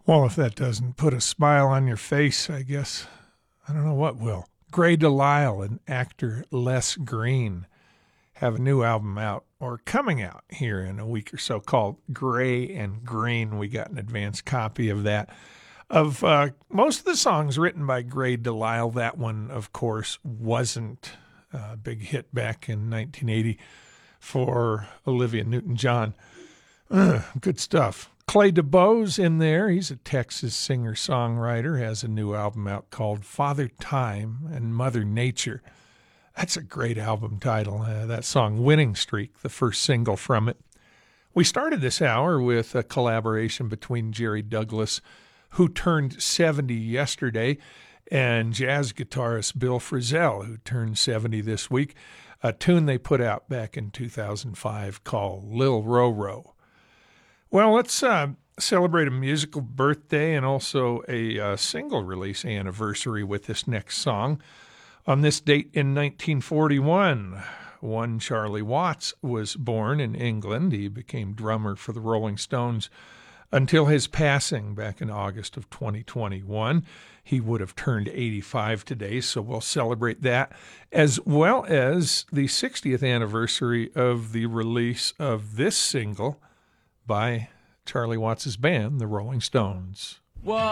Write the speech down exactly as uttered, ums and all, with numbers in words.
Well, if that doesn't put a smile on your face, I guess I don't know what will. Gray Delisle and actor Les Green have a new album out, or coming out here in a week or so, called Gray and Green. We got an advance copy of that. Of uh, most of the songs written by Gray Delisle, that one, of course, wasn't a big hit back in nineteen eighty for Olivia Newton-John. Uh, good stuff. Clay DeBoe's in there. He's a Texas singer-songwriter, has a new album out called Father Time and Mother Nature. That's a great album title. Uh, that song, Winning Streak, the first single from it. We started this hour with a collaboration between Jerry Douglas, who turned seventy yesterday, and jazz guitarist Bill Frisell, who turned seventy this week, a tune they put out back in two thousand five called Lil' Ro-Ro. Well, let's uh, celebrate a musical birthday and also a uh, single release anniversary with this next song. On this date in nineteen forty-one, one Charlie Watts was born in England. He became drummer for the Rolling Stones until his passing back in August of twenty twenty-one. He would have turned eighty-five today, so we'll celebrate that, as well as the sixtieth anniversary of the release of this single by Charlie Watts' band, the Rolling Stones. What?